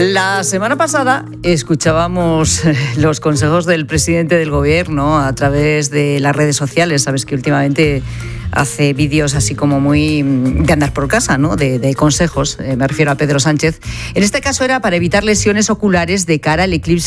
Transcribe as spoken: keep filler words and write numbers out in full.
La semana pasada escuchábamos los consejos del presidente del gobierno a través de las redes sociales. Sabes que últimamente hace vídeos así como muy de andar por casa, ¿no? De, de consejos, eh, me refiero a Pedro Sánchez. En este caso era para evitar lesiones oculares de cara al eclipse